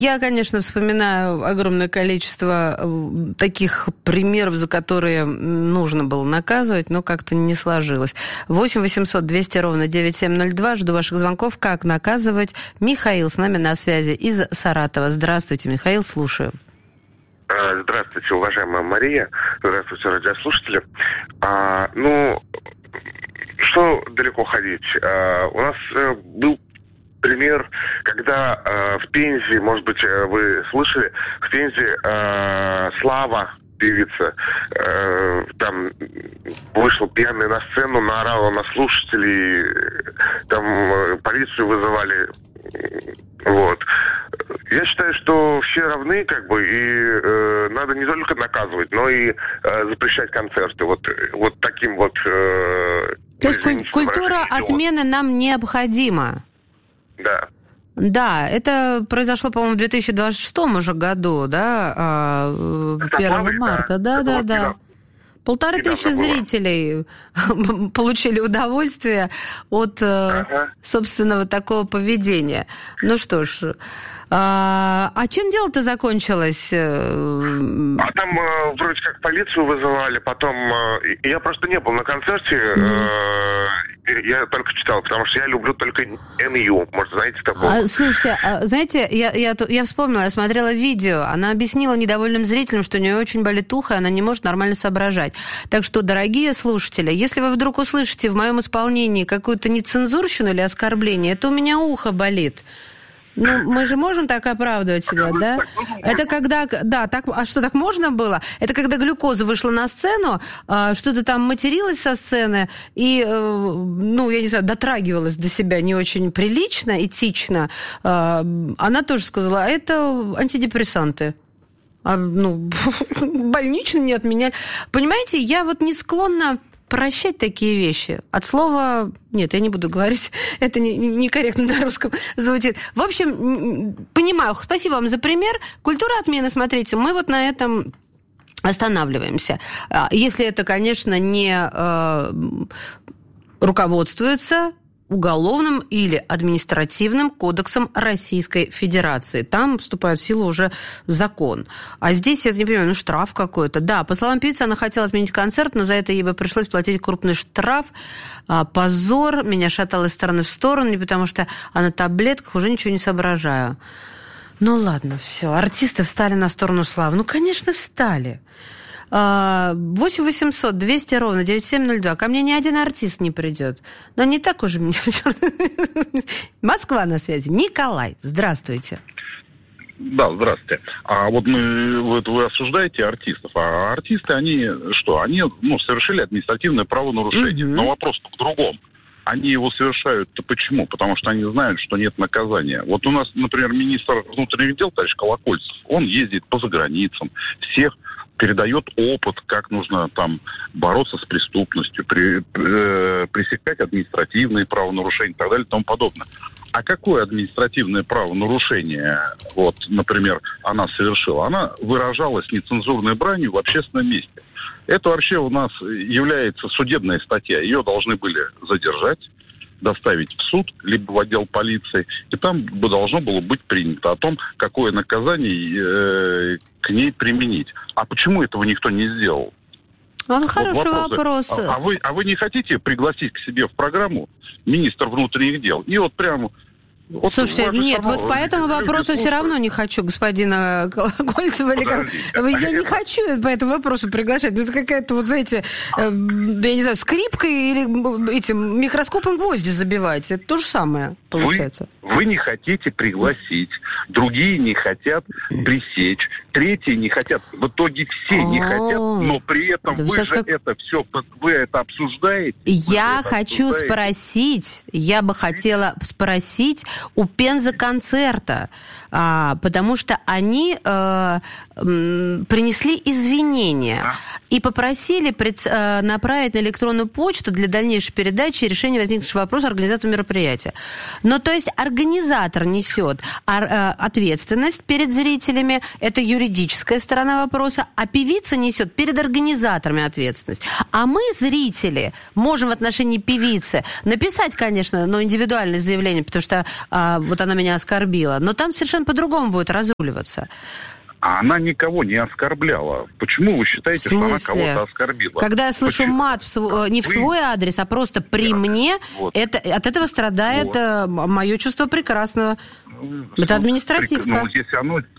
Я, конечно, вспоминаю огромное количество таких примеров, за которые нужно было наказывать, но как-то не сложилось. 8 800 200 ровно 9702. Жду ваших звонков. Как наказывать? Михаил с нами на связи из Саратова. Здравствуйте, Михаил, слушаю. Здравствуйте, уважаемая Мария. Здравствуйте, радиослушатели. Что далеко ходить? У нас был пример, когда в Пензе, может быть, вы слышали, в Пензе Слава, певица, там вышла пьяная на сцену, наорала на слушателей, там полицию вызывали. Вот. Я считаю, что все равны, и надо не только наказывать, но и запрещать концерты. Вот таким вот... То есть культура отмены нам необходима? Да. Да, это произошло, по-моему, в 2026 уже году, да, 1 марта, да. 1500 зрителей получили удовольствие от собственного такого поведения. Ну что ж, а чем дело-то закончилось? А там вроде как полицию вызывали, потом... Я просто не был на концерте, я только читал, потому что я люблю только НЮ, может, знаете такого? Слушайте, знаете, я вспомнила, я смотрела видео, она объяснила недовольным зрителям, что у нее очень болит ухо, и она не может нормально соображать. Так что, дорогие слушатели, если вы вдруг услышите в моем исполнении какую-то нецензурщину или оскорбление, это у меня ухо болит. Ну, мы же можем так оправдывать себя, да? Это когда... Да, так... А что, так можно было? Это когда глюкоза вышла на сцену, что-то там материлась со сцены и, я не знаю, дотрагивалась до себя не очень прилично, этично. Она тоже сказала, это антидепрессанты. Больничный не отменяли. Понимаете, я вот не склонна прощать такие вещи. От слова... Нет, я не буду говорить. Это некорректно на русском звучит. В общем, понимаю. Спасибо вам за пример. Культура отмены, смотрите, мы вот на этом останавливаемся. Если это, конечно, не руководствуется уголовным или административным кодексом Российской Федерации. Там вступает в силу уже закон. А здесь, я не понимаю, штраф какой-то. Да, по словам певицы, она хотела отменить концерт, но за это ей бы пришлось платить крупный штраф. Позор. Меня шатало из стороны в сторону, не потому что на таблетках уже ничего не соображаю. Ну ладно, все. Артисты встали на сторону славы. Ну, конечно, встали. 8 800 200 ровно 9702. Ко мне ни один артист не придет. Но не так уже мне... Москва на связи. Николай, здравствуйте. Да, здравствуйте. А вот вы осуждаете артистов, а артисты, они что? Они совершили административное правонарушение. Но вопрос в другом. Они его совершают-то почему? Потому что они знают, что нет наказания. Вот у нас, например, министр внутренних дел, товарищ Колокольцев, он ездит по заграницам, всех передает опыт, как нужно там бороться с преступностью, пресекать административные правонарушения и так далее и тому подобное. А какое административное правонарушение, например, она совершила? Она выражалась нецензурной бранью в общественном месте. Это вообще у нас является судебная статья. Ее должны были задержать, доставить в суд, либо в отдел полиции, и там должно было быть принято о том, какое наказание к ней применить. А почему этого никто не сделал? Хороший вопрос. А вы не хотите пригласить к себе в программу министра внутренних дел? И прямо... Слушайте, нет, по этому вопросу все равно не хочу господина Колокольцева. Я не хочу по этому вопросу приглашать. Это какая-то, знаете, я не знаю, скрипкой или этим микроскопом гвозди забивать. Это то же самое получается. Вы не хотите пригласить, другие не хотят пресечь, третьи не хотят. В итоге все не хотят, но при этом вы это обсуждаете. Я хочу спросить, я бы хотела спросить у Пенза-концерта, потому что они принесли извинения и попросили направить на электронную почту для дальнейшей передачи решения возникшего вопроса организации мероприятия. Но то есть организатор несет ответственность перед зрителями, это юридическая сторона вопроса, а певица несет перед организаторами ответственность. А мы, зрители, можем в отношении певицы написать, конечно, индивидуальное заявление, потому что вот она меня оскорбила, но там совершенно по-другому будет разруливаться. А она никого не оскорбляла. Почему вы считаете, что она кого-то оскорбила? Когда я слышу мат не в свой адрес, а просто при мне, от этого страдает мое чувство прекрасного. Это административка. Если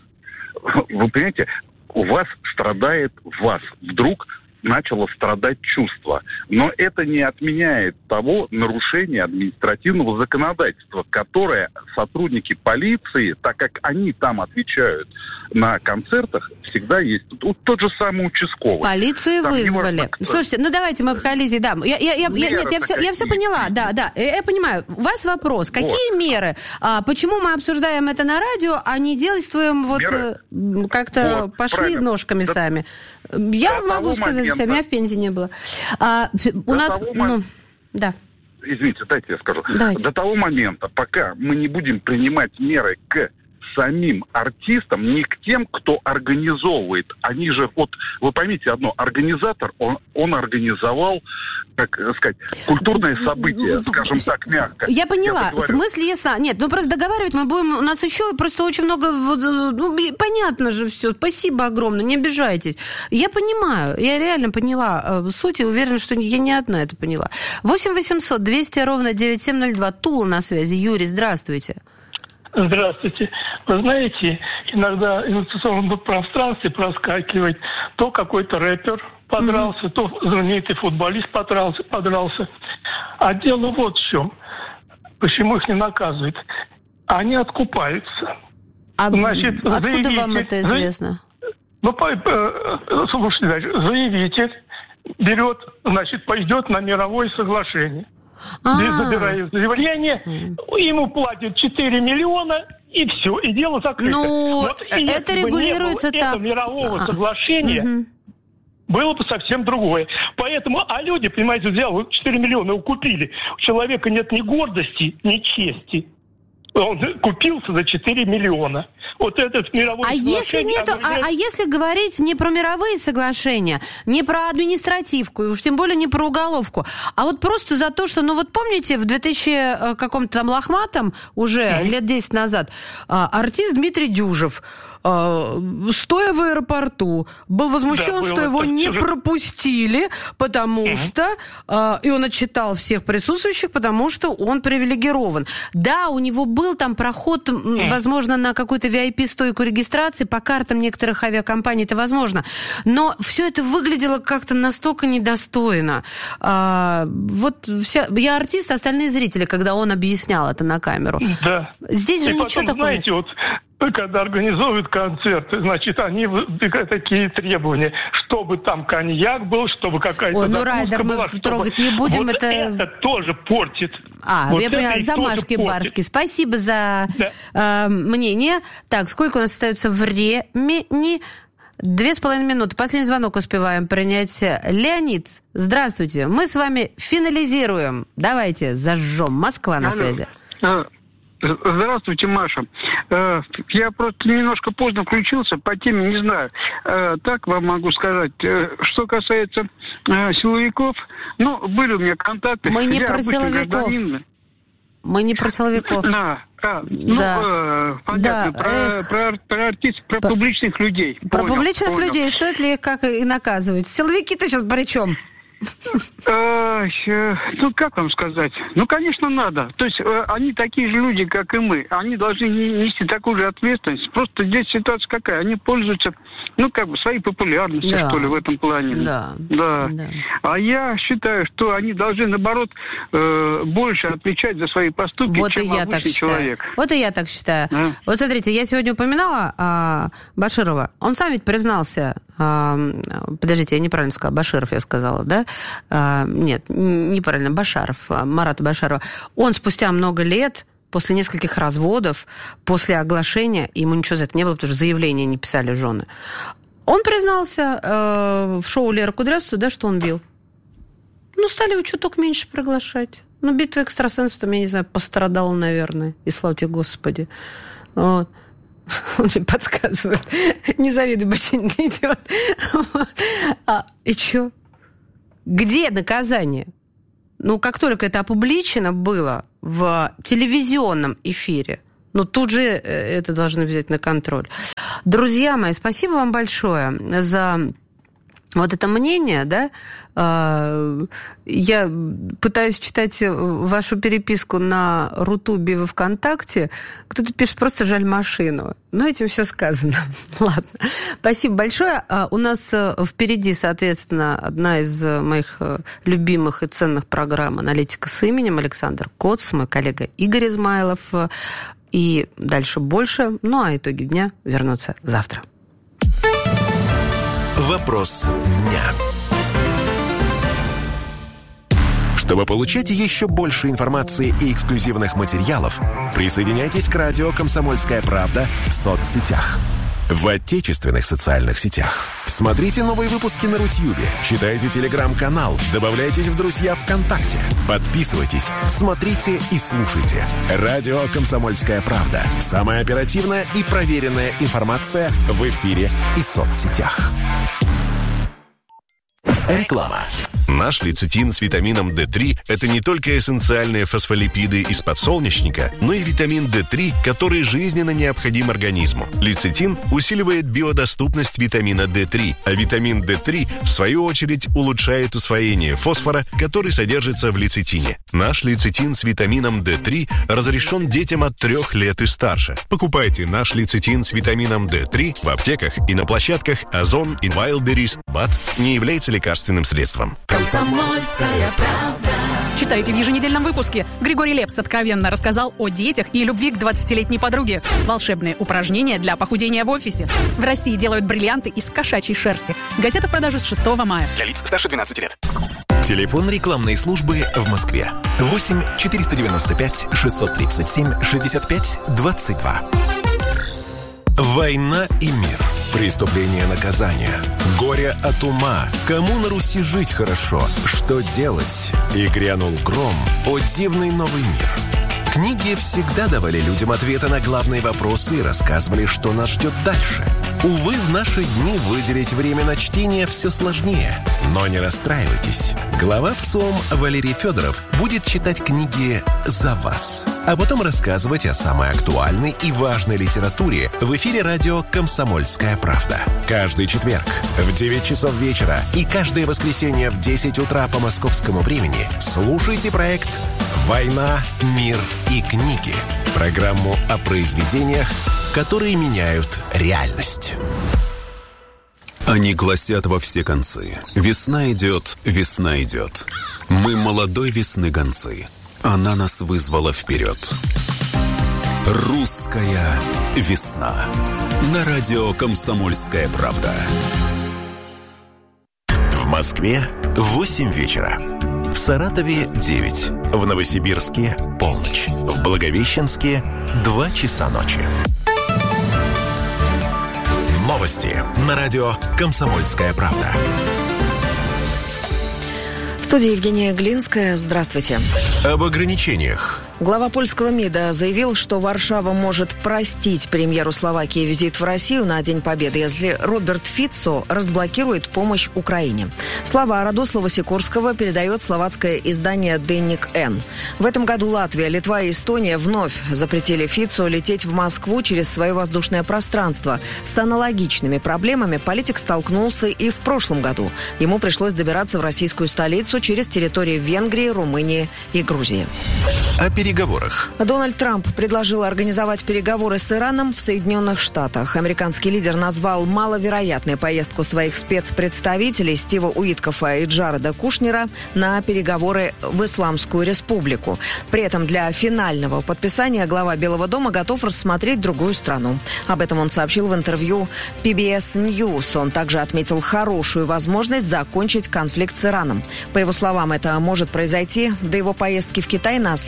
вы понимаете, у вас страдает вас. Вдруг начало страдать чувство. Но это не отменяет того нарушения административного законодательства, которое сотрудники полиции, так как они там отвечают на концертах, всегда есть. Тот же самый участковый. Полицию там вызвали. Слушайте, давайте мы в коллизии. Да. Я все поняла. Да, я понимаю. У вас вопрос. Какие меры? Почему мы обсуждаем это на радио, а не действуем как-то пошли ножками сами? Я могу сказать, у меня в Пензе не было. У нас... Да. Извините, дайте я скажу. Давайте. До того момента, пока мы не будем принимать меры к самим артистам, не к тем, кто организовывает. Они же, вы поймите одно, организатор, он организовал, как сказать, культурное событие, скажем так, мягко. Я поняла, смысл ясна. Нет, просто договаривать мы будем, у нас еще просто очень много, понятно же все, спасибо огромное, не обижайтесь. Я понимаю, я реально поняла суть и уверена, что я не одна это поняла. 8 800 200 ровно 9702, Тула на связи. Юрий, здравствуйте. Здравствуйте. Вы знаете, иногда в информационном пространстве проскакивает то какой-то рэпер подрался, то знаменитый футболист подрался. А дело вот в чем. Почему их не наказывают? Они откупаются. Значит, откуда вам это известно? Слушайте, заявитель берет, пойдет на мировое соглашение. Забирает заявление, ему платят 4 миллиона, и все, и дело закрыто. Это регулируется так. Этого мирового соглашения было бы совсем другое. Поэтому, люди, понимаете, взял 4 миллиона, его купили. У человека нет ни гордости, ни чести. Он купился за 4 миллиона. Вот этот мировой соглашение... Если говорить не про мировые соглашения, не про административку, и уж тем более не про уголовку, а вот просто за то, что, помните, в 2000 каком-то там лохматом, уже лет 10 назад, артист Дмитрий Дюжев, стоя в аэропорту, был возмущен, что его не пропустили, потому что... И он отчитал всех присутствующих, потому что он привилегирован. Да, у него был там проход, возможно, на какую-то VIP-стойку регистрации, по картам некоторых авиакомпаний это возможно. Но все это выглядело как-то настолько недостойно. Я артист, остальные зрители, когда он объяснял это на камеру. Да. Здесь же ничего такого. Знаете, когда организуют концерты, они такие требования, чтобы там коньяк был, чтобы какая-то райдер мы трогать не будем. Это тоже портит. Я поняла, замашки барские. Спасибо за мнение. Так, сколько у нас остается времени? 2,5 минуты. Последний звонок успеваем принять. Леонид, здравствуйте. Мы с вами финализируем. Давайте зажжем. Москва на связи. Здравствуйте, Маша. Я просто немножко поздно включился, по теме не знаю. Так вам могу сказать. Что касается силовиков, были у меня контакты. Мы не про силовиков. Мы не про силовиков. Понятно. Про артистов, про публичных людей. Про публичных людей. Стоит ли их как и наказывать? Силовики-то сейчас при чем? Как вам сказать? Конечно, надо. То есть они такие же люди, как и мы. Они должны нести такую же ответственность. Просто здесь ситуация какая? Они пользуются, своей популярностью, что ли, в этом плане. Да. А я считаю, что они должны, наоборот, больше отвечать за свои поступки, чем обычный человек. Вот и я так считаю. Вот смотрите, я сегодня упоминала Баширова. Он сам ведь признался... Подождите, я неправильно сказала. Баширов я сказала, да? Нет, неправильно. Башаров, Марата Башарова. Он спустя много лет, после нескольких разводов, после оглашения, ему ничего за это не было, потому что заявления не писали жены. Он признался в шоу Леры Кудрявцева, что он бил. Стали его чуток меньше приглашать. битва экстрасенсов, там, я не знаю, пострадала, наверное. И слава тебе, Господи. Вот. Он же подсказывает. Не завидуй, ботинка идет. И что? Где наказание? Как только это опубличено было в телевизионном эфире, тут же это должны взять на контроль. Друзья мои, спасибо вам большое за вот это мнение, да. Я пытаюсь читать вашу переписку на Рутубе во ВКонтакте. Кто-то пишет, просто жаль машину. Этим все сказано. Ладно. Спасибо большое. У нас впереди, соответственно, одна из моих любимых и ценных программ «Аналитика с именем». Александр Коц, мой коллега Игорь Измайлов. И дальше больше. А итоги дня вернутся завтра. Вопрос дня. Чтобы получать еще больше информации и эксклюзивных материалов, присоединяйтесь к радио «Комсомольская правда» в соцсетях. В отечественных социальных сетях. Смотрите новые выпуски на Рутьюбе, читайте телеграм-канал, добавляйтесь в друзья ВКонтакте, подписывайтесь, смотрите и слушайте. Радио «Комсомольская правда». Самая оперативная и проверенная информация в эфире и соцсетях. Реклама. Наш лецитин с витамином D3 – это не только эссенциальные фосфолипиды из подсолнечника, но и витамин D3, который жизненно необходим организму. Лецитин усиливает биодоступность витамина D3, а витамин D3, в свою очередь, улучшает усвоение фосфора, который содержится в лецитине. Наш лецитин с витамином D3 разрешен детям от 3 лет и старше. Покупайте наш лецитин с витамином D3 в аптеках и на площадках Озон и Wildberries. БАД не является лекарственным средством. Комсомольская правда. Читайте в еженедельном выпуске. Григорий Лепс откровенно рассказал о детях и любви к 20-летней подруге. Волшебные упражнения для похудения в офисе. В России делают бриллианты из кошачьей шерсти. Газета в продаже с 6 мая. Для лиц старше 12 лет. Телефон рекламной службы в Москве. 8 495 637 65 22. Война и мир. Преступление, наказание. Горе от ума. Кому на Руси жить хорошо? Что делать? И грянул гром. О, дивный новый мир. Книги всегда давали людям ответы на главные вопросы и рассказывали, что нас ждет дальше. Увы, в наши дни выделить время на чтение все сложнее. Но не расстраивайтесь. Глава ВЦИОМ Валерий Федоров будет читать книги за вас, а потом рассказывать о самой актуальной и важной литературе в эфире радио «Комсомольская правда». Каждый четверг в 9 часов вечера и каждое воскресенье в 10 утра по московскому времени слушайте проект «Война, мир и книги». Программу о произведениях, которые меняют реальность. Они гласят во все концы: весна идет, весна идет. Мы молодой весны гонцы. Она нас вызвала вперед. Русская весна. На радио «Комсомольская правда». В Москве 8 вечера. В Саратове 9. В Новосибирске полночь. В Благовещенске 2 часа ночи. Новости на радио «Комсомольская правда». В студии Евгения Глинская. Здравствуйте. Об ограничениях. Глава польского МИДа заявил, что Варшава может простить премьеру Словакии визит в Россию на День Победы, если Роберт Фицо разблокирует помощь Украине. Слова Радослава Сикорского передает словацкое издание «Денник Н». В этом году Латвия, Литва и Эстония вновь запретили Фицо лететь в Москву через свое воздушное пространство. С аналогичными проблемами политик столкнулся и в прошлом году. Ему пришлось добираться в российскую столицу через территории Венгрии, Румынии и Грузии. О переговорах. Дональд Трамп предложил организовать переговоры с Ираном в Соединенных Штатах. Американский лидер назвал маловероятной поездку своих спецпредставителей Стива Уиткофа и Джареда Кушнера на переговоры в Исламскую Республику. При этом для финального подписания глава Белого дома готов рассмотреть другую страну. Об этом он сообщил в интервью PBS News. Он также отметил хорошую возможность закончить конфликт с Ираном. По его словам, это может произойти до его поездки в Китай на следующей неделе.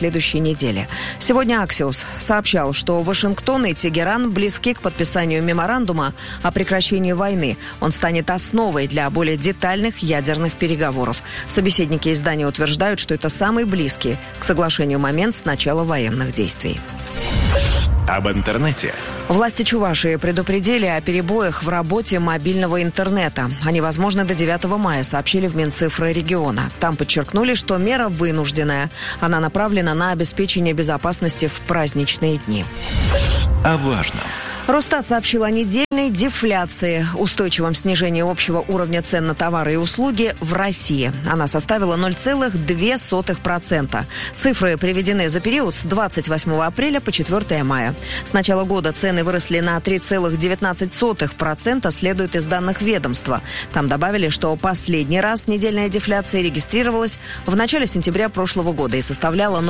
недели. Сегодня Axios сообщал, что Вашингтон и Тегеран близки к подписанию меморандума о прекращении войны. Он станет основой для более детальных ядерных переговоров. Собеседники издания утверждают, что это самый близкий к соглашению момент с начала военных действий. Об интернете. Власти Чувашии предупредили о перебоях в работе мобильного интернета. Они возможны до 9 мая, сообщили в Минцифры региона. Там подчеркнули, что мера вынужденная. Она направлена на обеспечение безопасности в праздничные дни. О важном. Росстат сообщил о недельной дефляции, устойчивом снижении общего уровня цен на товары и услуги в России. Она составила 0,02%. Цифры приведены за период с 28 апреля по 4 мая. С начала года цены выросли на 3,19%, следует из данных ведомства. Там добавили, что последний раз недельная дефляция регистрировалась в начале сентября прошлого года и составляла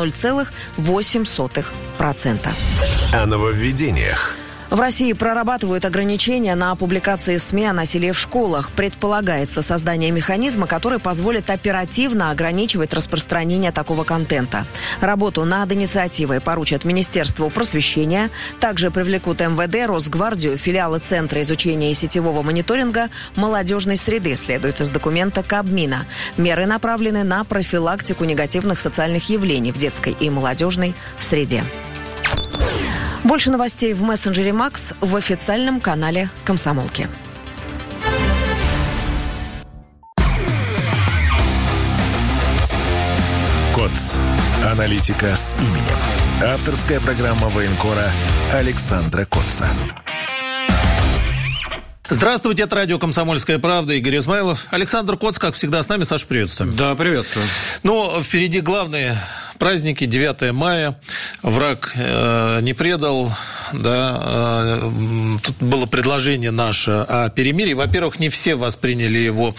0,08%. О нововведениях. В России прорабатывают ограничения на публикации СМИ о насилии в школах. Предполагается создание механизма, который позволит оперативно ограничивать распространение такого контента. Работу над инициативой поручат Министерству просвещения. Также привлекут МВД, Росгвардию, филиалы Центра изучения и сетевого мониторинга молодежной среды, следует из документа Кабмина. Меры направлены на профилактику негативных социальных явлений в детской и молодежной среде. Больше новостей в мессенджере Макс в официальном канале «Комсомолки». КОЦ. Аналитика с именем. Авторская программа военкора Александра Котца. Здравствуйте, это радио «Комсомольская правда», Игорь Измайлов. Александр Коц, как всегда, с нами. Саша, приветствуем. Да, приветствую. Ну, впереди главные праздники, 9 мая. Враг не предал, да. Тут было предложение наше о перемирии. Во-первых, не все восприняли его,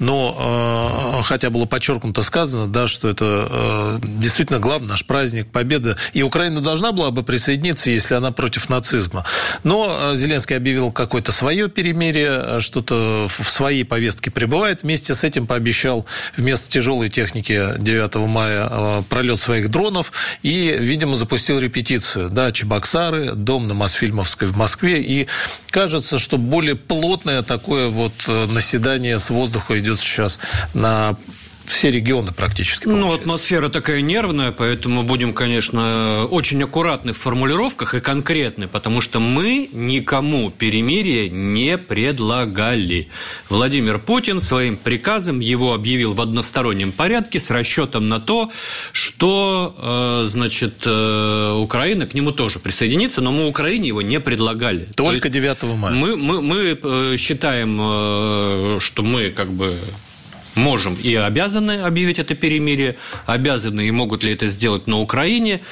но хотя было подчеркнуто сказано, да, что это действительно главный наш праздник, победа. И Украина должна была бы присоединиться, если она против нацизма. Но Зеленский объявил какое-то свое перемирие, что-то в своей повестке пребывает. Вместе с этим пообещал вместо тяжелой техники 9 мая пролет своих дронов и, видимо, запустил репетицию. Да, Чебоксары, дом на Мосфильмовской в Москве. И кажется, что более плотное такое вот наседание с воздуха идет сейчас на все регионы практически. Ну, атмосфера такая нервная, поэтому будем, конечно, очень аккуратны в формулировках и конкретны, потому что мы никому перемирие не предлагали. Владимир Путин своим приказом его объявил в одностороннем порядке с расчетом на то, что, значит, Украина к нему тоже присоединится, но мы Украине его не предлагали. Только 9 мая. Мы считаем, что мы как бы можем и обязаны объявить это перемирие, обязаны и могут ли это сделать на Украине.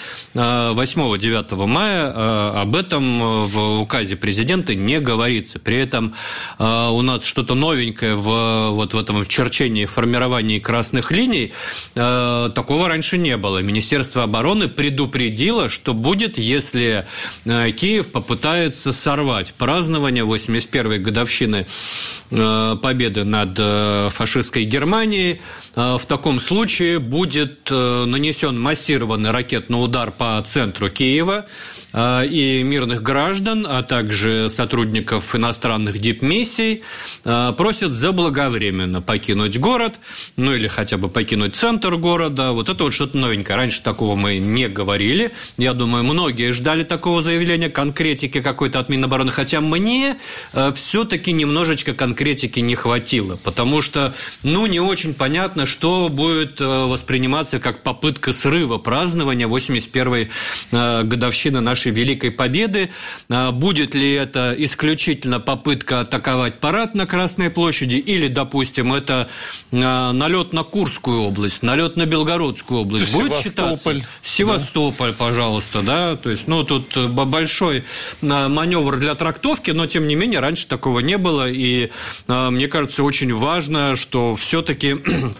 8-9 мая об этом в указе президента не говорится. При этом у нас что-то новенькое в этом черчении, формировании красных линий. Такого раньше не было. Министерство обороны предупредило, что будет, если Киев попытается сорвать празднование 81-й годовщины победы над фашистской Германией. В таком случае будет нанесен массированный ракетный удар по центру Киева, и мирных граждан, а также сотрудников иностранных дипмиссий просят заблаговременно покинуть город, ну или хотя бы покинуть центр города. Вот это вот что-то новенькое. Раньше такого мы не говорили. Я думаю, многие ждали такого заявления, конкретики какой-то от Минобороны, хотя мне все-таки немножечко конкретики не хватило, потому что, не очень понятно, что будет восприниматься как попытка срыва празднования 81-й годовщины нашей Великой Победы. Будет ли это исключительно попытка атаковать парад на Красной площади или, допустим, это налет на Курскую область, налет на Белгородскую область? Будет считаться? Севастополь, пожалуйста, да. То есть, тут большой маневр для трактовки, но, тем не менее, раньше такого не было. И мне кажется, очень важно, что все-таки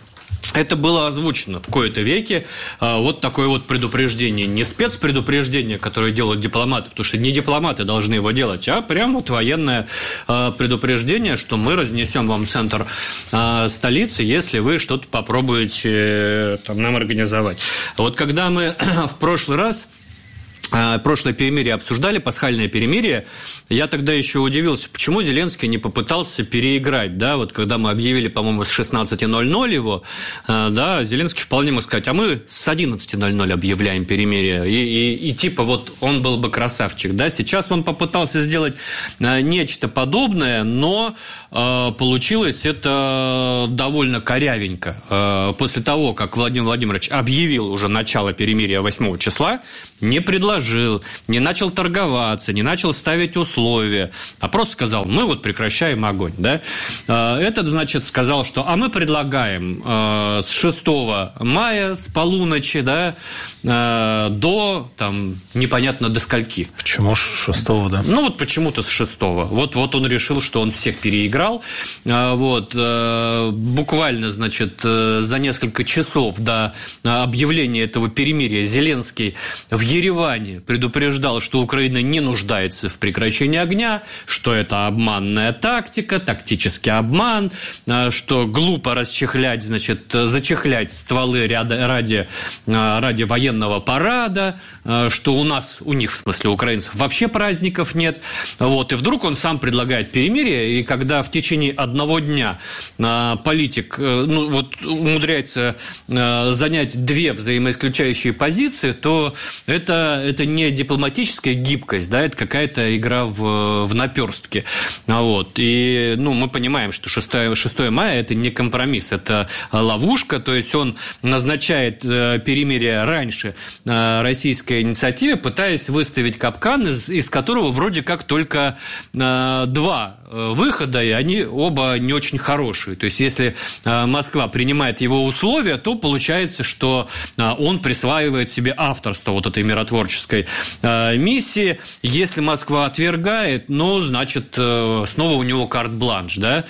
это было озвучено в кои-то веки. Вот такое вот предупреждение. Не спецпредупреждение, которое делают дипломаты, потому что не дипломаты должны его делать, а прям вот военное предупреждение, что мы разнесем вам центр столицы, если вы что-то попробуете там нам организовать. Вот когда мы в прошлый раз прошлое перемирие обсуждали, пасхальное перемирие, я тогда еще удивился, почему Зеленский не попытался переиграть, да, вот когда мы объявили, по-моему, с 16:00 его, да, Зеленский вполне мог сказать, а мы с 11:00 объявляем перемирие, и типа вот он был бы красавчик, да, сейчас он попытался сделать нечто подобное, но получилось это довольно корявенько. После того, как Владимир Владимирович объявил уже начало перемирия 8 числа, не предложил, не начал торговаться, не начал ставить условия, а просто сказал, мы вот прекращаем огонь. Да? Этот, значит, сказал, что а мы предлагаем с 6 мая, с полуночи, да, до, там, непонятно до скольки. Почему с 6, да? Ну, вот почему-то с 6. Вот он решил, что он всех переиграл. Вот. Буквально, значит, за несколько часов до объявления этого перемирия Зеленский в Ереване предупреждал, что Украина не нуждается в прекращении огня, что это обманная тактика, тактический обман, что глупо расчехлять, значит, зачехлять стволы ради военного парада, что у них, в смысле, украинцев, вообще праздников нет. Вот. И вдруг он сам предлагает перемирие, и когда в течение одного дня политик умудряется занять две взаимоисключающие позиции, то это не дипломатическая гибкость, да, это какая-то игра в наперстке. Вот. И мы понимаем, что 6 мая – это не компромисс, это ловушка, то есть он назначает перемирие раньше российской инициативе, пытаясь выставить капкан, из которого вроде как только два выхода, и они оба не очень хорошие. То есть, если Москва принимает его условия, то получается, что он присваивает себе авторство вот этой миротворческой миссии. Если Москва отвергает, значит, снова у него карт-бланш, да?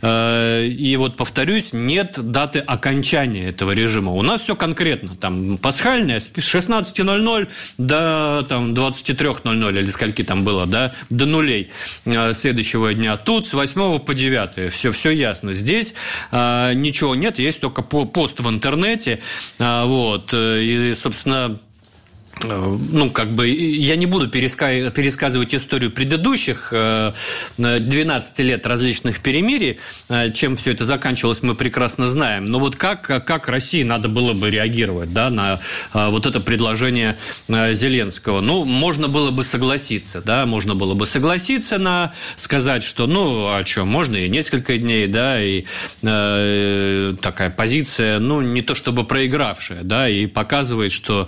И вот, повторюсь, нет даты окончания этого режима. У нас все конкретно. Там пасхальное с 16:00 до 23:00 или скольки там было, да, до нулей следующего дня. Тут с 8 по 9 все ясно. Здесь ничего нет, есть только пост в интернете. Вот. И, собственно, я не буду пересказывать историю предыдущих 12 лет различных перемирий. Чем все это заканчивалось, мы прекрасно знаем. Но вот как России надо было бы реагировать, да, на вот это предложение Зеленского? Можно было бы согласиться, да, сказать, что, можно и несколько дней, да, и такая позиция, не то чтобы проигравшая, да, и показывает, что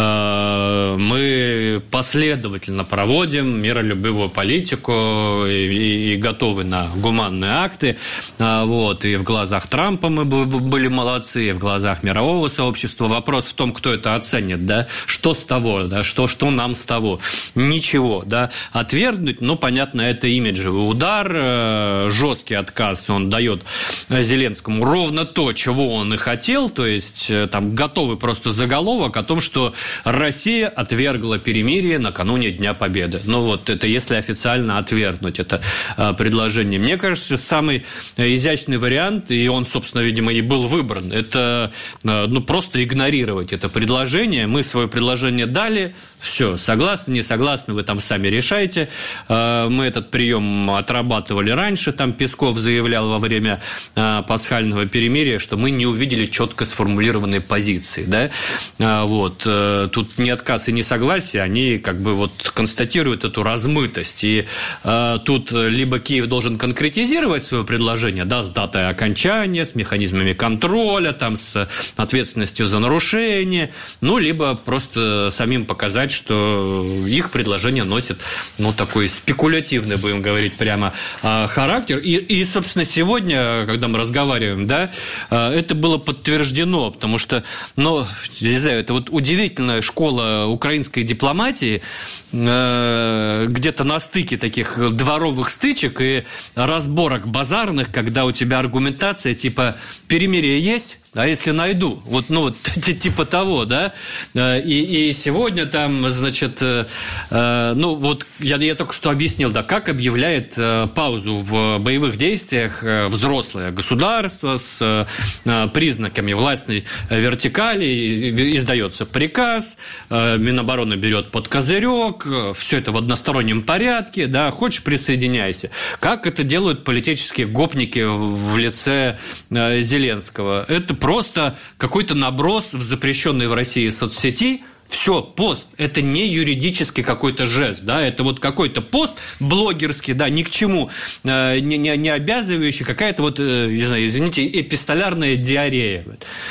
мы последовательно проводим миролюбивую политику и готовы на гуманные акты. Вот. И в глазах Трампа мы были молодцы, и в глазах мирового сообщества. Вопрос в том, кто это оценит, да? Что с того, да? Что нам с того? Ничего, да? Отвергнуть, понятно, это имиджевый удар, жесткий отказ он дает Зеленскому ровно то, чего он и хотел, то есть там готовый просто заголовок о том, что Россия отвергла перемирие накануне Дня Победы. Это если официально отвергнуть это предложение. Мне кажется, самый изящный вариант, и он, собственно, видимо, и был выбран, это просто игнорировать это предложение. Мы свое предложение дали, все, согласны, не согласны, вы там сами решайте. Мы этот прием отрабатывали раньше, там Песков заявлял во время пасхального перемирия, что мы не увидели четко сформулированной позиции. Да? Тут не отказ и несогласие, они констатируют эту размытость. И тут либо Киев должен конкретизировать свое предложение, да, с датой окончания, с механизмами контроля, там, с ответственностью за нарушение, либо просто самим показать, что их предложение носит, такой спекулятивный, будем говорить прямо, характер. И, собственно, сегодня, когда мы разговариваем, да, это было подтверждено, потому что, я не знаю, это удивительная школа украинской дипломатии, где-то на стыке таких дворовых стычек и разборок базарных, когда у тебя аргументация типа «перемирие есть?» а если найду? Вот типа того, да? И сегодня там, значит, я только что объяснил, да, как объявляет паузу в боевых действиях взрослое государство с признаками властной вертикали, издается приказ, Минобороны берет под козырек, все это в одностороннем порядке, да, хочешь, присоединяйся. Как это делают политические гопники в лице Зеленского? Это просто какой-то наброс в запрещенной в России соцсети. Все, пост, это не юридический какой-то жест, да, это вот какой-то пост блогерский, да, ни к чему не обязывающий, какая-то вот, не знаю, извините, эпистолярная диарея.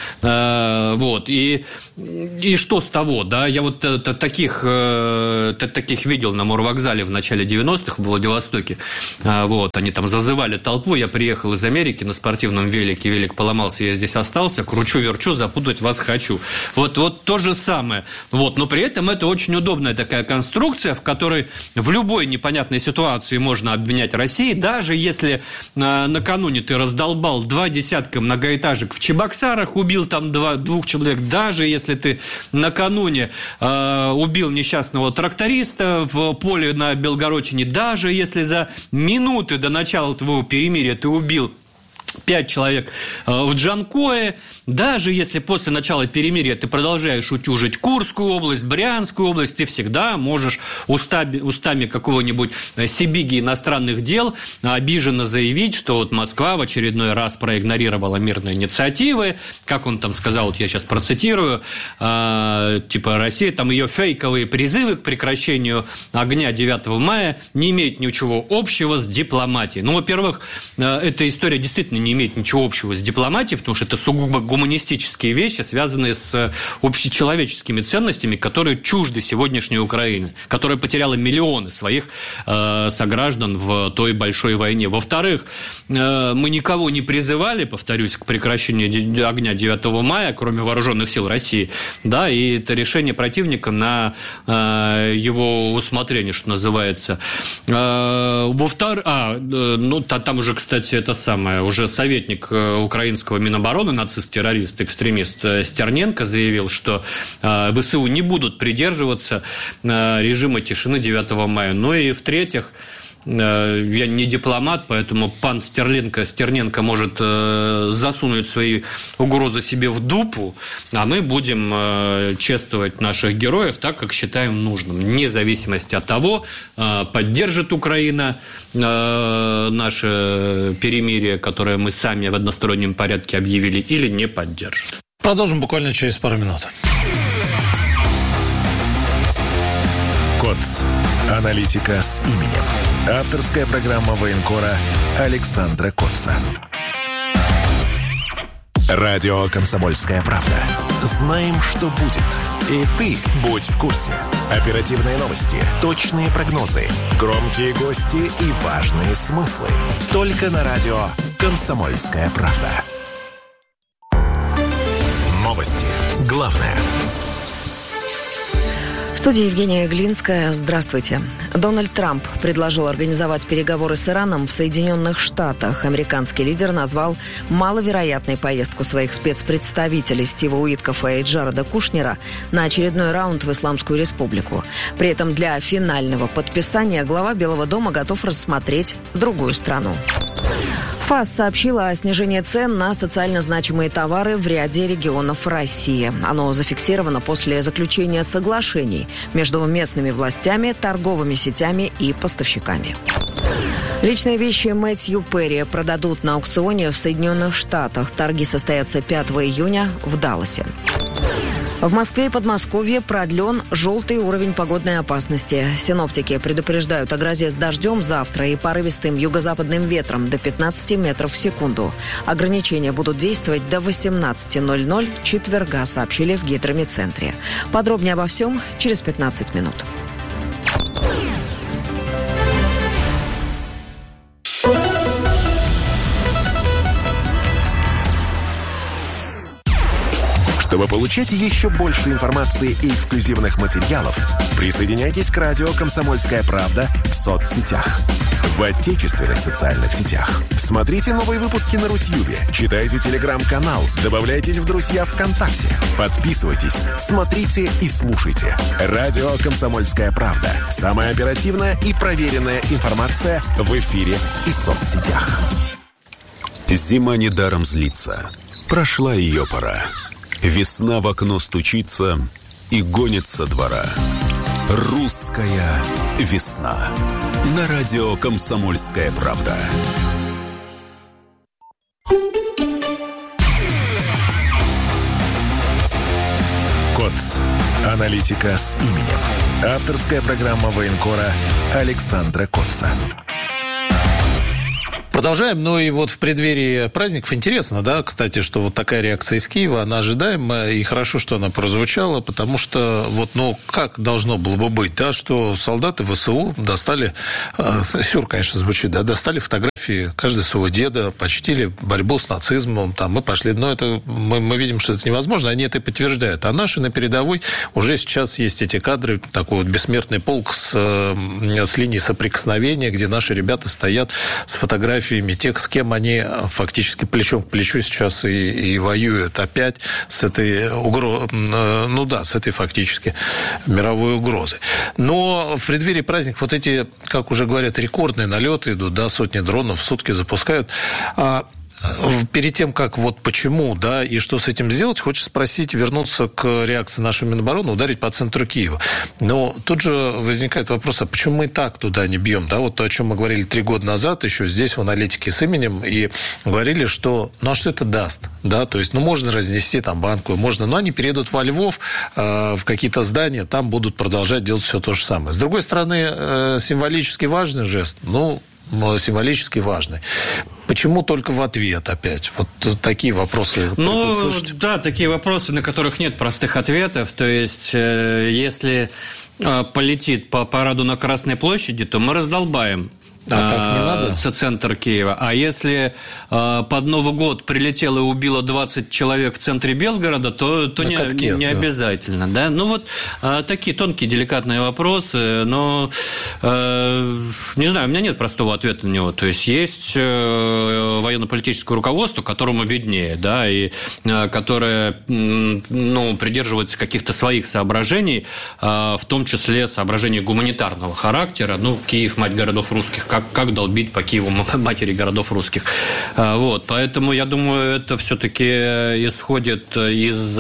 Вот, и что с того, да, я вот таких видел на морвокзале в начале 90-х в Владивостоке, вот, они там зазывали толпу, я приехал из Америки на спортивном велике, велик поломался, я здесь остался, кручу-верчу, запутать вас хочу. Вот то же самое. Вот, но при этом это очень удобная такая конструкция, в которой в любой непонятной ситуации можно обвинять Россию, даже если накануне ты раздолбал 2 десятка многоэтажек в Чебоксарах, убил там 2 человек, даже если ты накануне убил несчастного тракториста в поле на Белгородчине, даже если за минуты до начала твоего перемирия ты убил 5 человек в Джанкое, даже если после начала перемирия ты продолжаешь утюжить Курскую область, Брянскую область, ты всегда можешь устами какого-нибудь Сибиги иностранных дел обиженно заявить, что вот Москва в очередной раз проигнорировала мирные инициативы, как он там сказал, вот я сейчас процитирую, типа Россия, там ее фейковые призывы к прекращению огня 9 мая не имеют ничего общего с дипломатией. Ну, во-первых, эта история действительно не имеет ничего общего с дипломатией, потому что это сугубо гуманистические вещи, связанные с общечеловеческими ценностями, которые чужды сегодняшней Украины, которая потеряла миллионы своих сограждан в той большой войне. Во-вторых, мы никого не призывали, повторюсь, к прекращению огня 9 мая, кроме вооруженных сил России, да, и это решение противника на его усмотрение, что называется. Во-вторых, там уже, кстати, это самое, уже советник украинского Минобороны, нацист-террорист, экстремист Стерненко заявил, что ВСУ не будут придерживаться режима тишины 9 мая. Ну и в-третьих, я не дипломат, поэтому пан Стерненко может засунуть свои угрозы себе в дупу, а мы будем чествовать наших героев так, как считаем нужным, вне зависимости от того, поддержит Украина наше перемирие, которое мы сами в одностороннем порядке объявили, или не поддержит. Продолжим буквально через пару минут. КОЦ. Аналитика с именем. Авторская программа военкора Александра Котца. Радио «Комсомольская правда». Знаем, что будет. И ты будь в курсе. Оперативные новости, точные прогнозы, громкие гости и важные смыслы. Только на радио «Комсомольская правда». Новости. Главное. В студии Евгения Глинская. Здравствуйте. Дональд Трамп предложил организовать переговоры с Ираном в Соединенных Штатах. Американский лидер назвал маловероятной поездку своих спецпредставителей Стива Уиткофа и Джареда Кушнера на очередной раунд в Исламскую Республику. При этом для финального подписания глава Белого дома готов рассмотреть другую страну. ФАС сообщила о снижении цен на социально значимые товары в ряде регионов России. Оно зафиксировано после заключения соглашений между местными властями, торговыми сетями и поставщиками. Личные вещи Мэтью Перри продадут на аукционе в Соединенных Штатах. Торги состоятся 5 июня в Далласе. В Москве и Подмосковье продлен желтый уровень погодной опасности. Синоптики предупреждают о грозе с дождем завтра и порывистым юго-западным ветром до 15 метров в секунду. Ограничения будут действовать до 18:00 четверга, сообщили в гидромедцентре. Подробнее обо всем через 15 минут. Чтобы получать еще больше информации и эксклюзивных материалов, присоединяйтесь к радио «Комсомольская правда» в соцсетях. в отечественных социальных сетях. Смотрите новые выпуски на Рутьюбе, читайте телеграм-канал, добавляйтесь в друзья ВКонтакте, подписывайтесь, смотрите и слушайте. Радио «Комсомольская правда». Самая оперативная и проверенная информация в эфире и соцсетях. Зима недаром злится. Прошла ее пора. Весна в окно стучится и гонит со двора. Русская весна. На радио «Комсомольская правда». КОЦ. Аналитика с именем. Авторская программа военкора Александра Котца. Продолжаем. Ну и вот в преддверии праздников интересно, да, кстати, что вот такая реакция из Киева, она ожидаема, и хорошо, что она прозвучала, потому что вот, ну, как должно было бы быть, да, что солдаты ВСУ достали, сюр, конечно, звучит, да, достали фотографии каждого своего деда, почтили борьбу с нацизмом, там, мы пошли, но это, мы видим, что это невозможно, они это и подтверждают. А наши на передовой уже сейчас есть эти кадры, такой вот бессмертный полк с линии соприкосновения, где наши ребята стоят с фотографиями тех, с кем они фактически плечом к плечу сейчас и воюют опять с этой ну да, с этой фактически мировой угрозой. Но в преддверии праздников вот эти, как уже говорят, рекордные налеты идут, да, сотни дронов в сутки запускают. Перед тем, как вот почему, да, и что с этим сделать, хочется спросить, вернуться к реакции нашего Минобороны, ударить по центру Киева. Но тут же возникает вопрос, а почему мы так туда не бьем, да, вот то, о чем мы говорили 3 года назад, еще здесь в аналитике с именем, и говорили, что, ну, а что это даст, да, то есть, ну, можно разнести там банку, можно, но они переедут во Львов, в какие-то здания, там будут продолжать делать все то же самое. С другой стороны, символически важный жест, ну, символически важный. Почему только в ответ опять? Вот такие вопросы. Ну, да, такие вопросы, на которых нет простых ответов. То есть, если полетит по параду на Красной площади, то мы раздолбаем. Так не надо? Центр Киева. А если под Новый год прилетело и убило 20 человек в центре Белгорода, то не обязательно. Да? Ну, вот такие тонкие, деликатные вопросы, но не знаю, у меня нет простого ответа на него. То есть, есть военно-политическое руководство, которому виднее, да, и которое, ну, придерживается каких-то своих соображений, в том числе соображений гуманитарного характера. Ну, Киев, мать городов русских, как долбить по Киеву, матери городов русских. Вот. Поэтому, я думаю, это все-таки исходит из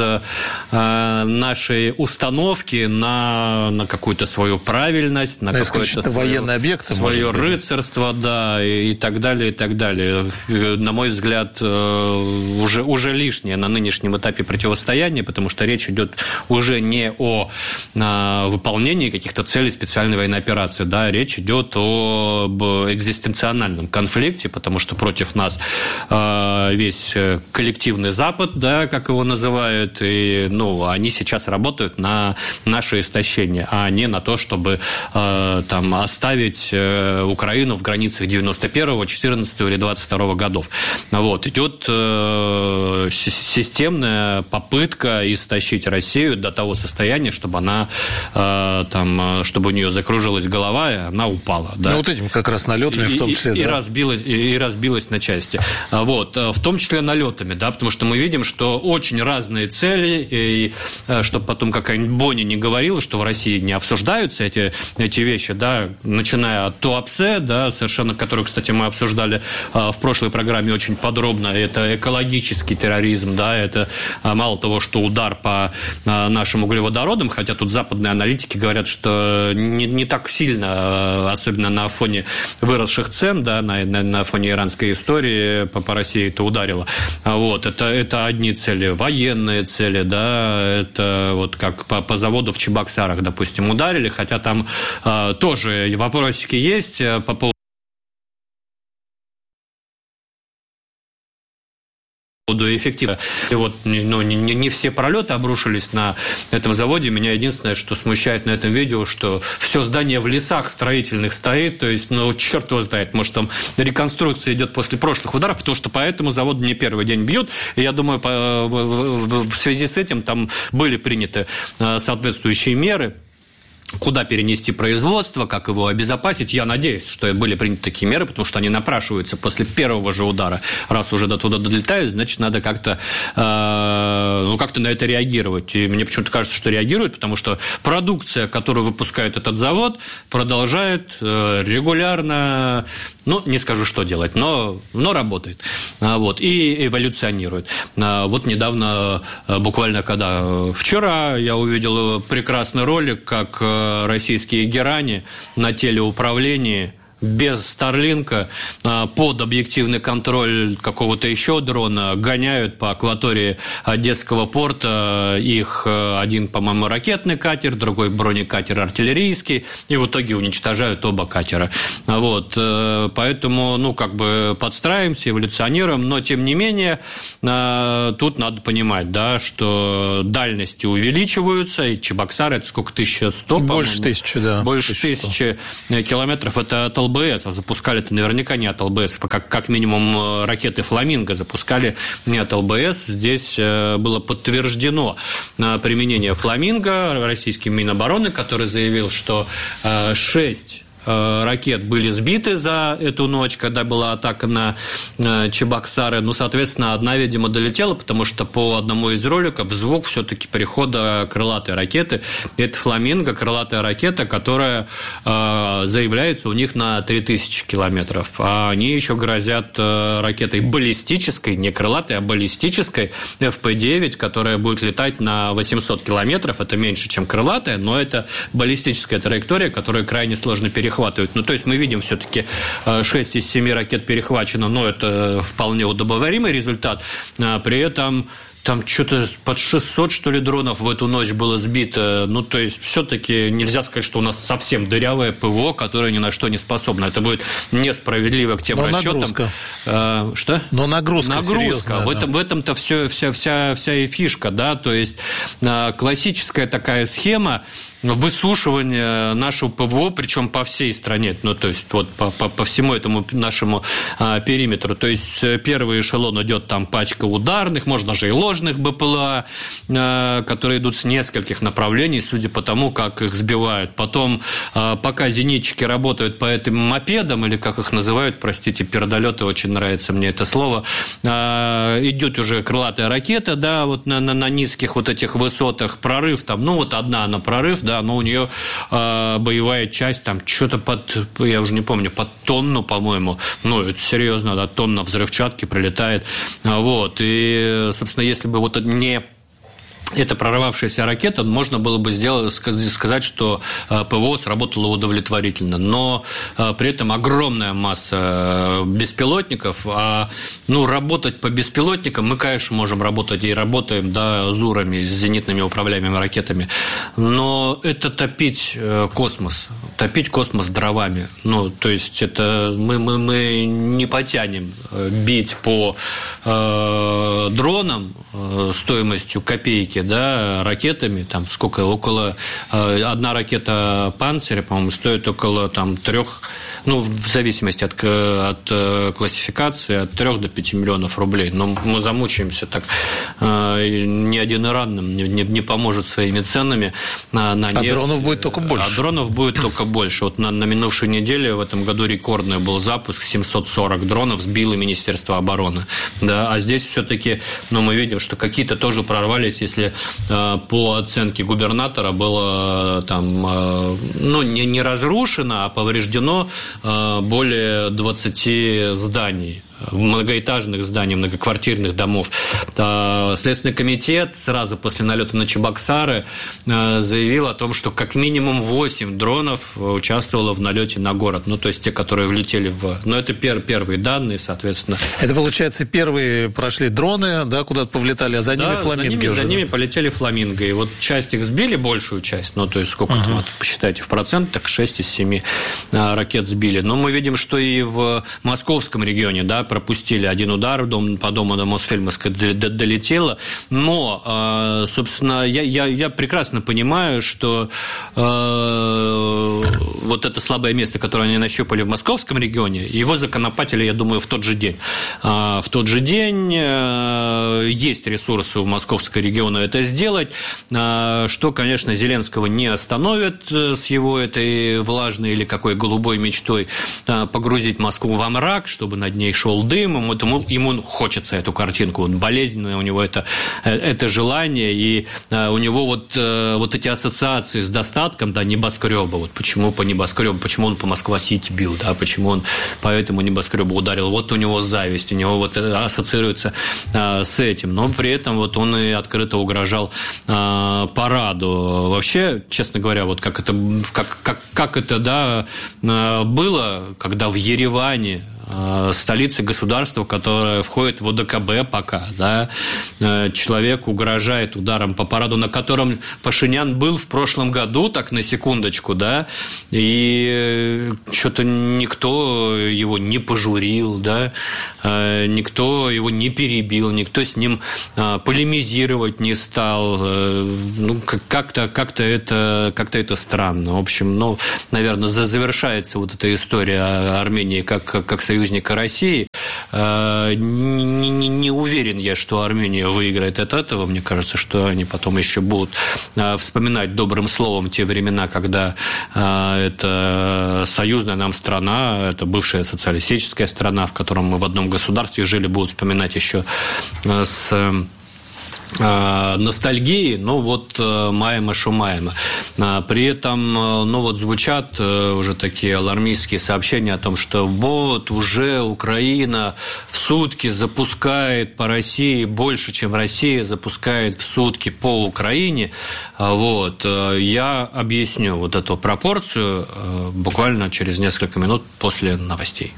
нашей установки на какую-то свою правильность, на какое-то военный объект, свое рыцарство, да, и так далее, и так далее. На мой взгляд, уже лишнее на нынешнем этапе противостояния, потому что речь идет уже не о выполнении каких-то целей специальной военной операции, да, речь идет об экзистенциональном конфликте, потому что против нас весь коллективный Запад, да, как его называют, и, ну, они сейчас работают на наше истощение, а не на то, чтобы там оставить Украину в границах 91-го, 14-го или 22-го годов. Вот. Идет системная попытка истощить Россию до того состояния, чтобы она чтобы у нее закружилась голова, и она упала. Да? Ну, вот этим как раз налетами в том числе, да? И разбилась на части. Вот. В том числе налетами, да, потому что мы видим, что очень разные цели, и чтобы потом какая-нибудь Бонни не говорила, что в России не обсуждаются эти вещи, да, начиная от Туапсе, да, совершенно, которую, кстати, мы обсуждали в прошлой программе очень подробно, это экологический терроризм, да, это мало того, что удар по нашим углеводородам, хотя тут западные аналитики говорят, что не так сильно, особенно на фоне выросших цен, да, на фоне иранской истории по России это ударило. Вот, это одни цели, военные цели, да, это вот как по заводу в Чебоксарах, допустим, ударили, хотя там тоже вопросики есть по поводу эффективно. И вот, ну, не все пролеты обрушились на этом заводе. Меня единственное, что смущает на этом видео, что все здание в лесах строительных стоит. То есть, ну, черт его знает, может, там реконструкция идет после прошлых ударов, потому что по этому заводу не первый день бьют. И я думаю, в связи с этим там были приняты соответствующие меры. куда перенести производство, как его обезопасить. Я надеюсь, что были приняты такие меры, потому что они напрашиваются после первого же удара. Раз уже до туда долетают, значит, надо как-то на это реагировать. И мне почему-то кажется, что реагируют, потому что продукция, которую выпускает этот завод, продолжает регулярно, не скажу, что делать, но работает. И эволюционирует. Вот недавно, буквально вчера, я увидел прекрасный ролик, как российские герани на телеуправлении без Старлинка под объективный контроль какого-то еще дрона гоняют по акватории Одесского порта. Их один, по-моему, ракетный катер, другой бронекатер артиллерийский, и в итоге уничтожают оба катера. Поэтому, подстраиваемся, эволюционируем, но, тем не менее, тут надо понимать, что дальности увеличиваются, и Чебоксары – это сколько, 1100, больше 1000, да. Больше 1000 километров – это от ЛБС, а запускали-то наверняка не от ЛБС, как минимум ракеты «Фламинго» запускали не от ЛБС. Здесь было подтверждено применение «Фламинго» российским Минобороны, который заявил, что 6 ракет были сбиты за эту ночь, когда была атака на Чебоксары. Соответственно, одна, видимо, долетела, потому что по одному из роликов звук все-таки перехода крылатой ракеты. Это «Фламинго», крылатая ракета, которая заявляется у них на 3000 километров. А они еще грозят ракетой баллистической, не крылатой, а баллистической, ФП-9, которая будет летать на 800 километров. Это меньше, чем крылатая, но это баллистическая траектория, которую крайне сложно перехватывать. То есть мы видим все-таки 6 из 7 ракет перехвачено, но это вполне удобоваримый результат. При этом там что-то под 600, что ли, дронов в эту ночь было сбито. То есть, все-таки нельзя сказать, что у нас совсем дырявое ПВО, которое ни на что не способно. Это будет несправедливо к тем расчетам. Нагрузка. Что? Но нагрузка серьезная. В этом-то вся и фишка, да. То есть, классическая такая схема высушивания нашего ПВО, причем по всей стране, то есть по всему этому нашему периметру. То есть первый эшелон идет там пачка ударных, можно же и ложных БПЛА, которые идут с нескольких направлений, судя по тому, как их сбивают. Потом, пока зенитчики работают по этим мопедам, или как их называют, простите, пердолеты, очень нравится мне это слово, идет уже крылатая ракета, да, на низких этих высотах, прорыв там, одна на прорыв, да, но у нее боевая часть там что-то я уже не помню, под тонну, по-моему. Это серьезно, да, тонна взрывчатки прилетает. И, собственно, если бы не эта прорвавшаяся ракета, можно было бы сказать, что ПВО сработало удовлетворительно. Но при этом огромная масса беспилотников. Работать по беспилотникам мы, конечно, можем работать и работаем, да, ЗУРами, с зенитными управляемыми ракетами. Но это топить космос дровами. То есть это мы не потянем бить по дронам стоимостью копейки, да, ракетами, там сколько, одна ракета «Панцирь», по-моему, стоит около 3, в зависимости от классификации, от 3 до 5 миллионов рублей. Но мы замучаемся так. Ни один Иран нам не поможет своими ценами на нефть. Дронов будет только больше. На минувшей неделе в этом году рекордный был запуск, 740 дронов сбило Министерство обороны. Да, а здесь все-таки, мы видим, что какие-то тоже прорвались, если по оценке губернатора было не разрушено, а повреждено более 20 зданий. Многоэтажных зданий, многоквартирных домов. Следственный комитет сразу после налета на Чебоксары заявил о том, что как минимум 8 дронов участвовало в налете на город. То есть те, которые влетели это первые данные, соответственно. Это, получается, первые прошли дроны, да, куда-то повлетали, а за ними «Фламинго». За ними полетели «Фламинго». И часть их сбили, большую часть, то есть сколько там, посчитайте в процентах, 6 из 7 ракет сбили. Но мы видим, что и в московском регионе, да, пропустили один удар по дому до Мосфильмовской долетело. Но, собственно, я прекрасно понимаю, что вот это слабое место, которое они нащупали в московском регионе, его законопатили, я думаю, в тот же день. В тот же день есть ресурсы у московского региона это сделать, что, конечно, Зеленского не остановит с его этой влажной или какой голубой мечтой погрузить Москву во мрак, чтобы над ней шел дым. Ему хочется эту картинку, он болезненный, у него это желание, и у него вот эти ассоциации с достатком, да, небоскреба. Вот почему по небоскребу, почему он по Москва-Сити бил, да, почему он по этому небоскребу ударил. Вот у него зависть, у него вот ассоциируется с этим. Но при этом вот он и открыто угрожал параду. Вообще, честно говоря, вот как это да, было, когда в Ереване, столице государства, которое входит в ОДКБ пока, да, человек угрожает ударом по параду, на котором Пашинян был в прошлом году, так на секундочку, да, и что-то никто его не пожурил, да, никто его не перебил, никто с ним полемизировать не стал. Ну, как-то это странно. В общем, наверное, завершается вот эта история Армении как союзника России. Не уверен я, что Армения выиграет от этого. Мне кажется, что они потом еще будут вспоминать добрым словом те времена, когда это союзная нам страна, это бывшая социалистическая страна, в котором мы в одном государстве жили, будут вспоминать еще с ностальгии, маемо шумаемо. При этом, звучат уже такие алармистские сообщения о том, что вот уже Украина в сутки запускает по России больше, чем Россия запускает в сутки по Украине. Вот. Я объясню вот эту пропорцию буквально через несколько минут после новостей.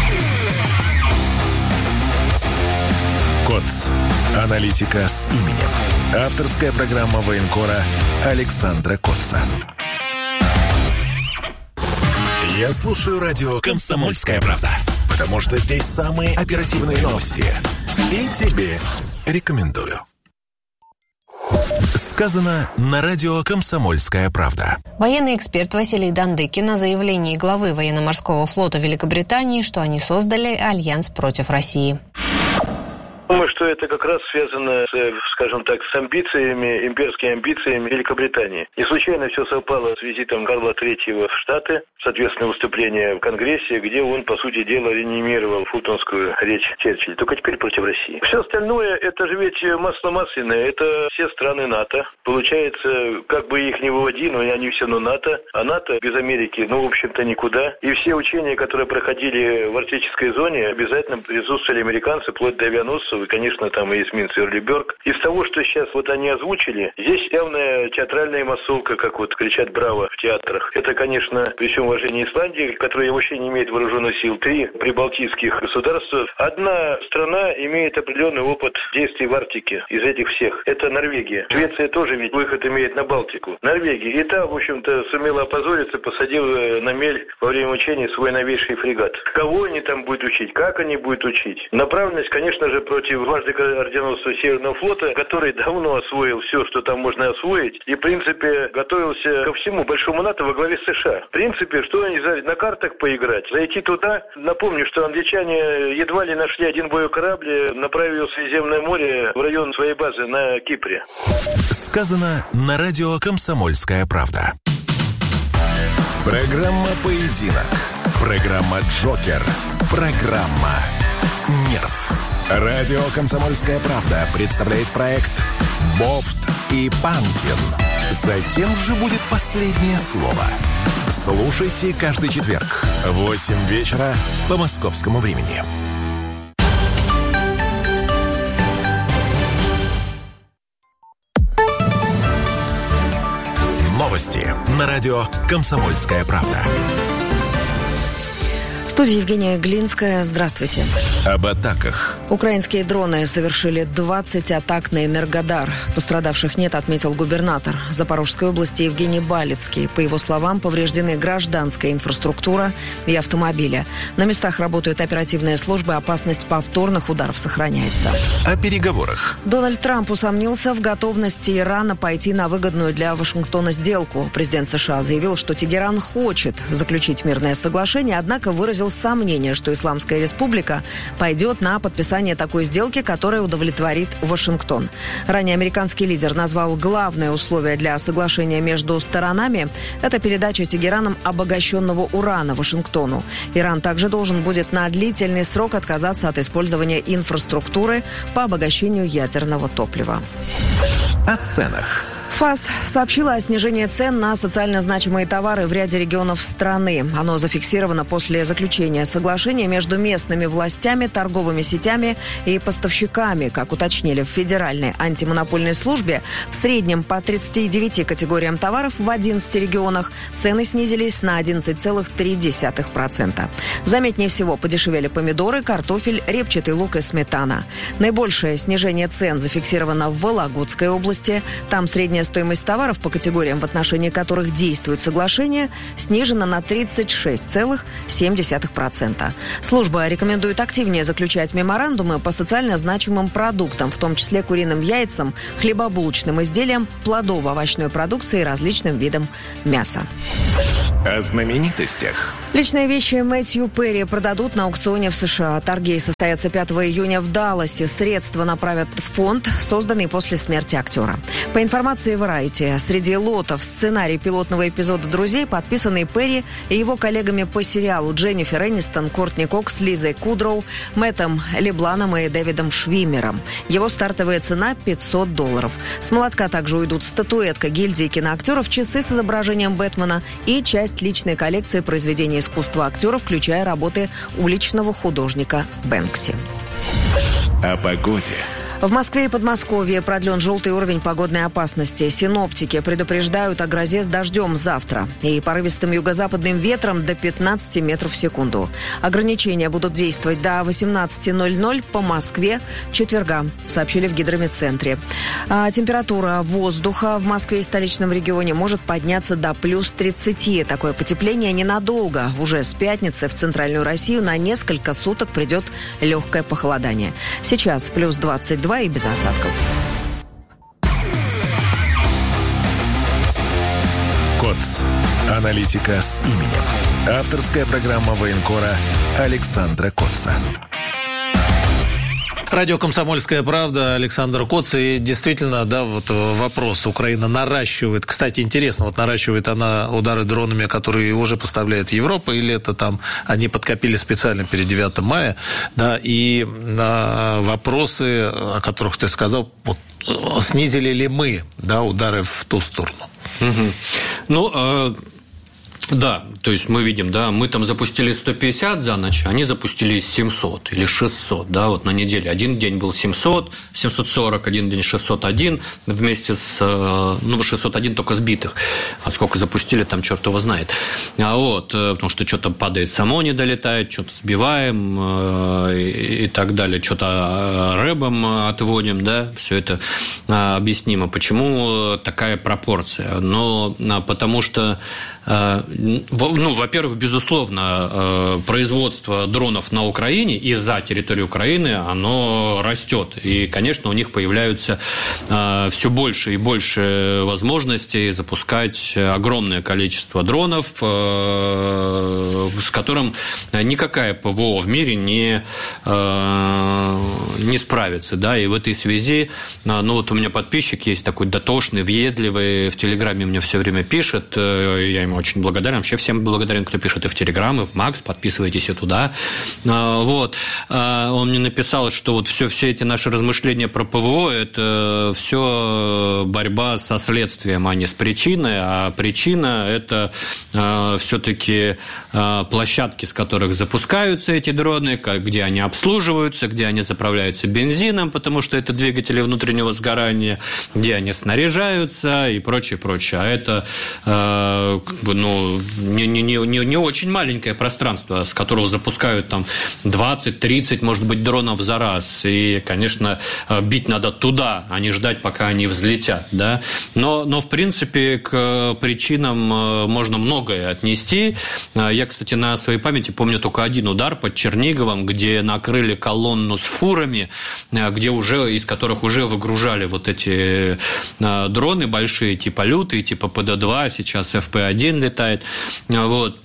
КОЦ. Аналитика с именем. Авторская программа военкора Александра Котца. Я слушаю радио «Комсомольская правда», потому что здесь самые оперативные новости. И тебе рекомендую. Сказано на радио «Комсомольская правда». Военный эксперт Василий Дандыкин о заявлении главы военно-морского флота Великобритании, что они создали альянс против России. Думаю, что это как раз связано, скажем так, с амбициями, имперскими амбициями Великобритании. Не случайно все совпало с визитом Карла III в Штаты, соответственно, выступление в Конгрессе, где он, по сути дела, реанимировал фултонскую речь Черчилля, только теперь против России. Все остальное, это же ведь масло масляное, это все страны НАТО. Получается, как бы их ни выводи, но они все равно НАТО, а НАТО без Америки, в общем-то, никуда. И все учения, которые проходили в арктической зоне, обязательно присутствовали американцы, вплоть до авианосцев, и, конечно, там и эсминец Эрлиберг. Из того, что сейчас они озвучили, здесь явная театральная массовка, как кричат «Браво» в театрах. Это, конечно, при всем уважении Исландии, которая вообще не имеет вооруженных сил, 3 прибалтийских государства. Одна страна имеет определенный опыт действий в Арктике из этих всех. Это Норвегия. Швеция тоже ведь выход имеет на Балтику. Норвегия. И та, в общем-то, сумела опозориться, посадила на мель во время учений свой новейший фрегат. Кого они там будут учить? Как они будут учить? Направленность, конечно же, против дважды орденоносца Северного флота, который давно освоил все, что там можно освоить, и, в принципе, готовился ко всему большому НАТО во главе США. В принципе, что они на картах поиграть? Зайти туда? Напомню, что англичане едва ли нашли один боевой корабль, направив в Средиземное море в район своей базы на Кипре. Сказано на радио «Комсомольская правда». Программа «Поединок». Программа «Джокер». Программа «Нерв». Радио «Комсомольская правда» представляет проект «Бофт и Панкин». За кем же будет последнее слово? Слушайте каждый четверг в 8 вечера по московскому времени. Новости на радио «Комсомольская правда». В студии Евгения Глинская. Здравствуйте. Об атаках. Украинские дроны совершили 20 атак на Энергодар. Пострадавших нет, отметил губернатор Запорожской области Евгений Балицкий. По его словам, повреждены гражданская инфраструктура и автомобили. На местах работают оперативные службы, опасность повторных ударов сохраняется. О переговорах. Дональд Трамп усомнился в готовности Ирана пойти на выгодную для Вашингтона сделку. Президент США заявил, что Тегеран хочет заключить мирное соглашение, однако выразил сомнение, что Исламская республика пойдет на подписание такой сделки, которая удовлетворит Вашингтон. Ранее американский лидер назвал главное условие для соглашения между сторонами – это передача Тегераном обогащенного урана Вашингтону. Иран также должен будет на длительный срок отказаться от использования инфраструктуры по обогащению ядерного топлива. О ценах. ФАС сообщила о снижении цен на социально значимые товары в ряде регионов страны. Оно зафиксировано после заключения соглашения между местными властями, торговыми сетями и поставщиками. Как уточнили в Федеральной антимонопольной службе, в среднем по 39 категориям товаров в 11 регионах цены снизились на 11,3%. Заметнее всего подешевели помидоры, картофель, репчатый лук и сметана. Наибольшее снижение цен зафиксировано в Вологодской области. Там средняя стоимость товаров, по категориям, в отношении которых действует соглашение, снижена на 36,7%. Служба рекомендует активнее заключать меморандумы по социально значимым продуктам, в том числе куриным яйцам, хлебобулочным изделиям, плодово-овощной продукции и различным видам мяса. О знаменитостях. Личные вещи Мэтью Перри продадут на аукционе в США. Торги состоятся 5 июня в Далласе. Средства направят в фонд, созданный после смерти актера. По информации Variety, среди лотов сценарий пилотного эпизода «Друзей», подписанный Перри и его коллегами по сериалу Дженнифер Энистон, Кортни Кокс, Лизой Кудроу, Мэттом Лебланом и Дэвидом Швиммером. Его стартовая цена $500. С молотка также уйдут статуэтка гильдии киноактеров, часы с изображением Бэтмена и часть личной коллекции произведений искусства актера, включая работы уличного художника Бэнкси. О погоде. В Москве и Подмосковье продлен желтый уровень погодной опасности. Синоптики предупреждают о грозе с дождем завтра и порывистым юго-западным ветром до 15 метров в секунду. Ограничения будут действовать до 18:00 по Москве четверга, сообщили в гидрометцентре. Температура воздуха в Москве и столичном регионе может подняться до плюс 30. Такое потепление ненадолго. Уже с пятницы в центральную Россию на несколько суток придет легкое похолодание. Сейчас плюс 22 и без осадков. КОЦ. Аналитика с именем. Авторская программа военкора Александра Котца. Радио «Комсомольская правда», Александр Коц. И действительно, да, вот вопрос. Украина наращивает. Кстати, интересно, вот наращивает она удары дронами, которые уже поставляет Европа, или это там они подкопили специально перед 9 мая. Да, и вопросы, о которых ты сказал, вот, снизили ли мы, да, удары в ту сторону? Да, то есть мы видим, да, мы там запустили 150 за ночь, они запустили 700 или 600, да, вот на неделе. Один день был 700, 740, один день 601, вместе с, 601 только сбитых. А сколько запустили, там черт его знает. Потому что что-то падает само, не долетает, что-то сбиваем и так далее, что-то рэбом отводим, да, все это объяснимо. Почему такая пропорция? Потому что во-первых, безусловно, производство дронов на Украине и за территорией Украины, оно растет. И, конечно, у них появляются все больше и больше возможностей запускать огромное количество дронов, с которым никакая ПВО в мире не справится. Да? И в этой связи, вот у меня подписчик есть такой дотошный, въедливый, в Телеграме мне все время пишет, я ему очень благодарен. Вообще всем благодарен, кто пишет и в Телеграм, и в Макс. Подписывайтесь и туда. Он мне написал, что вот все эти наши размышления про ПВО – это все борьба со следствием, а не с причиной. А причина – это все-таки площадки, с которых запускаются эти дроны, где они обслуживаются, где они заправляются бензином, потому что это двигатели внутреннего сгорания, где они снаряжаются и прочее, прочее. А это не очень маленькое пространство, с которого запускают там 20-30, может быть, дронов за раз. И, конечно, бить надо туда, а не ждать, пока они взлетят. Да? Но, в принципе, к причинам можно многое отнести. Я, кстати, на своей памяти помню только один удар под Черниговом, где накрыли колонну с фурами, из которых уже выгружали вот эти дроны большие, типа «Лютый», типа ПД-2, сейчас ФП-1 летает. Вот.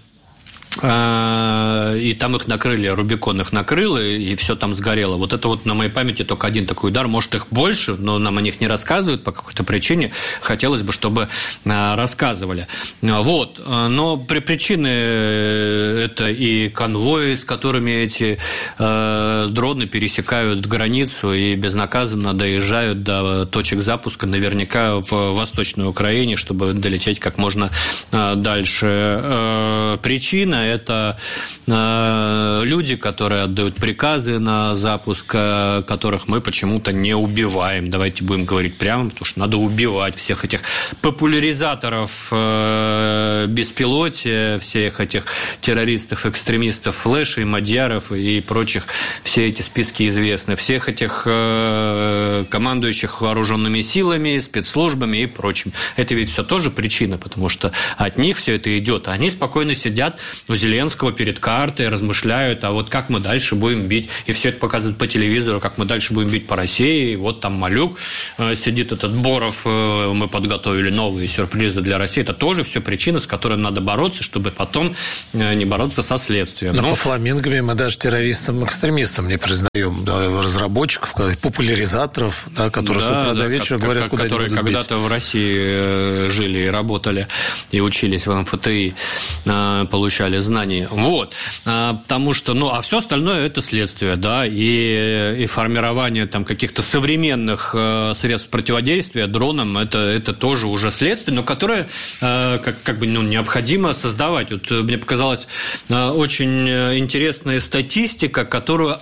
И там их накрыли, Рубикон их накрыл, и все там сгорело. Вот это вот на моей памяти только один такой удар. Может, их больше, но нам о них не рассказывают по какой-то причине. Хотелось бы, чтобы рассказывали. Вот. Но причины это и конвои, с которыми эти дроны пересекают границу и безнаказанно доезжают до точек запуска, наверняка в Восточной Украине, чтобы долететь как можно дальше. Причина – это люди, которые отдают приказы на запуск, которых мы почему-то не убиваем. Давайте будем говорить прямо, потому что надо убивать всех этих популяризаторов беспилотия, всех этих террористов, экстремистов, флешей, мадьяров и прочих. Все эти списки известны. Всех этих командующих вооруженными силами, спецслужбами и прочим. Это ведь все тоже причина, потому что от них все это идет. Они спокойно сидят у Зеленского перед картой, размышляют, а вот как мы дальше будем бить, и все это показывают по телевизору, как мы дальше будем бить по России, и вот там Малюк сидит, этот Боров, мы подготовили новые сюрпризы для России, это тоже все причины, с которыми надо бороться, чтобы потом не бороться со следствием. Но по фламингами мы даже террористам-экстремистам не признаем, да, разработчиков, популяризаторов, да, которые с утра до вечера говорят, куда они будут бить. Которые когда-то в России жили и работали, и учились в МФТИ, получали знания. Вот. Потому что, а все остальное – это следствие, да, и формирование там каких-то современных средств противодействия дронам – это тоже уже следствие, но которое необходимо создавать. Вот мне показалась очень интересная статистика, которую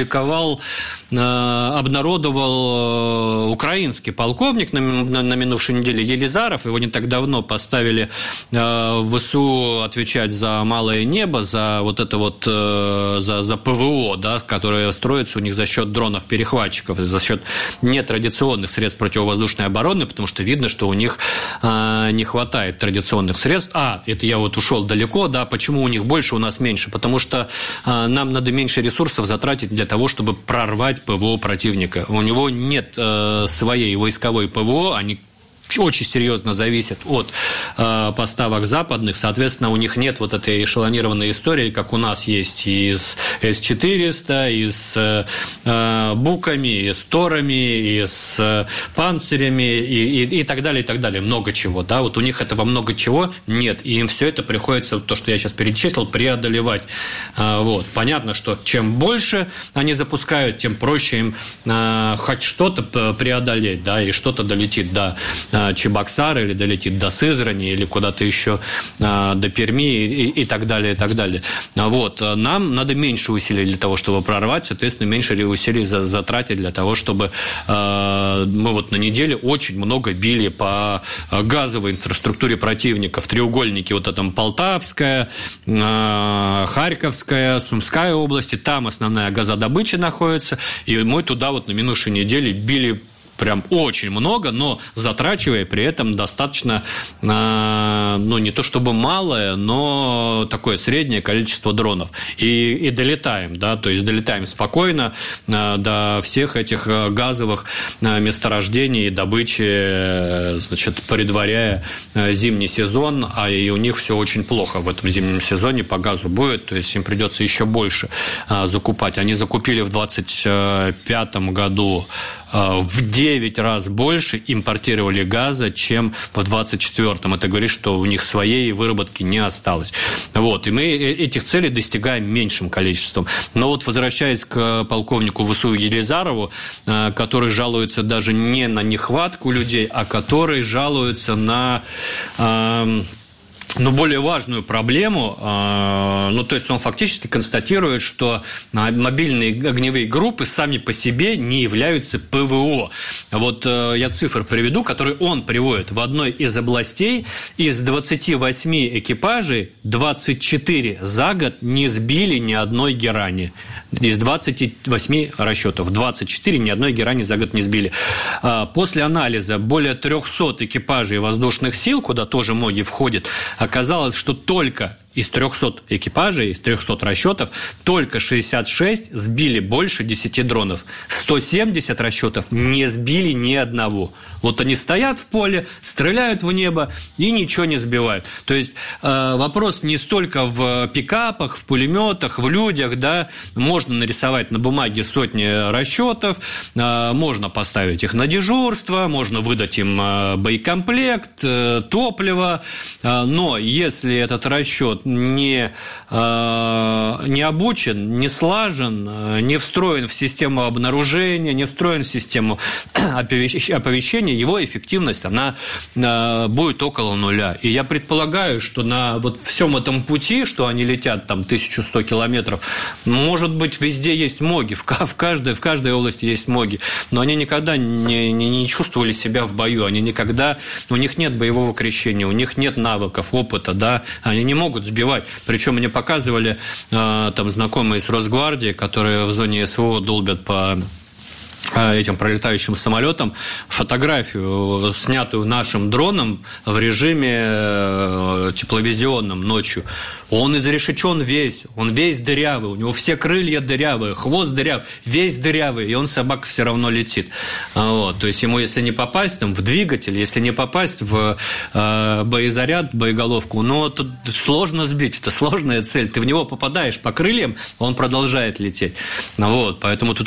обнародовал украинский полковник на минувшей неделе Елизаров. Его не так давно поставили в ВСУ отвечать за малое небо, за вот это вот, за ПВО, да, которое строится у них за счет дронов-перехватчиков, за счет нетрадиционных средств противовоздушной обороны, потому что видно, что у них не хватает традиционных средств. Это я вот ушел далеко, да, почему у них больше, у нас меньше? Потому что нам надо меньше ресурсов затратить для того, чтобы прорвать ПВО противника. У него нет своей войсковой ПВО, они очень серьезно зависят от поставок западных, соответственно, у них нет вот этой эшелонированной истории, как у нас есть и с С-400, и с Буками, и с Торами, и с Панцирями, и так далее, и так далее. Много чего, да, вот у них этого много чего нет, и им все это приходится, то, что я сейчас перечислил, преодолевать. Вот. Понятно, что чем больше они запускают, тем проще им хоть что-то преодолеть, да, и что-то долетит до Чебоксара или долетит до Сызрани или куда-то еще до Перми и так далее, и так далее. Вот. Нам надо меньше усилий для того, чтобы прорвать, соответственно, меньше усилий затратить для того, чтобы мы вот на неделе очень много били по газовой инфраструктуре противника в треугольнике вот этом Полтавская, Харьковская, Сумская области, там основная газодобыча находится, и мы туда вот на минувшей неделе били прям очень много, но затрачивая при этом достаточно, не то чтобы малое, но такое среднее количество дронов. И долетаем, да, то есть долетаем спокойно до всех этих газовых месторождений и добычи, значит, предваряя зимний сезон, и у них все очень плохо в этом зимнем сезоне по газу будет, то есть им придется еще больше закупать. Они закупили в 2025 году в 9 раз больше импортировали газа, чем в 24-м. Это говорит, что у них своей выработки не осталось. Вот. И мы этих целей достигаем меньшим количеством. Но вот возвращаясь к полковнику ВСУ Елизарову, который жалуется даже не на нехватку людей, а который жалуется на более важную проблему, то есть он фактически констатирует, что мобильные огневые группы сами по себе не являются ПВО. Вот я цифры приведу, которые он приводит. В одной из областей из 28 экипажей 24 за год не сбили ни одной герани. Из 28 расчетов 24 ни одной герани за год не сбили. После анализа более 300 экипажей воздушных сил, куда тоже МОГИ входит, оказалось, что только из 300 экипажей, из 300 расчетов, только 66 сбили больше 10 дронов. 170 расчетов не сбили ни одного. Вот они стоят в поле, стреляют в небо и ничего не сбивают. То есть вопрос не столько в пикапах, в пулеметах, в людях, да, можно нарисовать на бумаге сотни расчетов, можно поставить их на дежурство, можно выдать им боекомплект, топливо, но если этот расчет не обучен, не слажен, не встроен в систему обнаружения, не встроен в систему оповещения, его эффективность, она будет около нуля. И я предполагаю, что на вот всем этом пути, что они летят там 1100 километров, может быть, везде есть МОГи, в каждой области есть МОГи, но они никогда не чувствовали себя в бою, они никогда, у них нет боевого крещения, у них нет навыков, опыта, да, они не могут сбивать. Причем мне показывали там знакомые с Росгвардии, которые в зоне СВО долбят по этим пролетающим самолетам, фотографию, снятую нашим дроном в режиме тепловизионном ночью. Он изрешечен весь, он весь дырявый, у него все крылья дырявые, хвост дырявый, весь дырявый, и он, собака, все равно летит. Вот. То есть ему, если не попасть там, в двигатель, если не попасть в боезаряд, боеголовку, это сложно сбить, это сложная цель. Ты в него попадаешь по крыльям, он продолжает лететь. Вот. Поэтому тут